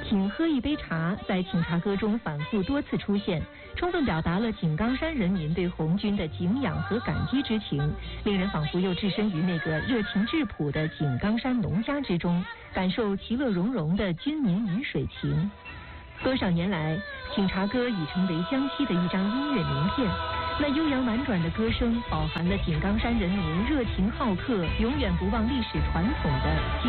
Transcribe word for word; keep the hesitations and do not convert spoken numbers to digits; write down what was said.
请喝一杯茶在请茶歌中反复多次出现，充分表达了井冈山人民对红军的敬仰和感激之情，令人仿佛又置身于那个热情质朴的井冈山农家之中，感受其乐融融的军民鱼水情。多少年来，请茶歌已成为江西的一张音乐名片。那悠扬婉转的歌声，饱含了井冈山人民热情好客、永远不忘历史传统的